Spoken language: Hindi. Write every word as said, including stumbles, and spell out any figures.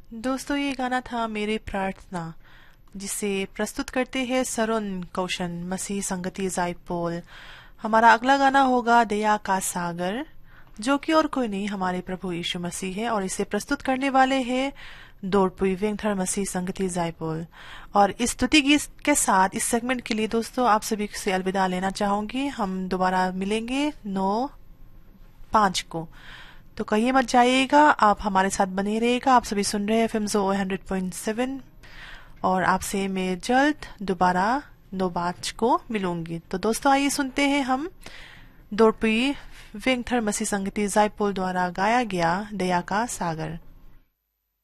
दोस्तों, ये गाना था मेरी प्रार्थना, जिसे प्रस्तुत करते हैं सरुण कौशन, मसीह संगति जायपोल। हमारा अगला गाना होगा दया का सागर, जो कि और कोई नहीं हमारे प्रभु यीशु मसीह है, और इसे प्रस्तुत करने वाले हैं दोरपुई वेंगथर मसीह संगति जायपोल। और इस स्तुति गीत के साथ इस सेगमेंट के लिए दोस्तों आप सभी से अलविदा लेना चाहूंगी। हम दोबारा मिलेंगे नौ पांच को, तो कहीं मत जाइएगा, आप हमारे साथ बने रहिएगा। आप सभी सुन रहे हैं एफएम जो हंड्रेड पॉइंट सेवन, और आपसे मैं जल्द दोबारा नौ पांच को मिलूंगी। तो दोस्तों आइए सुनते हैं हम दोरपुई वेंगथर मसीह संगति जायपोल द्वारा गाया गया दया का सागर।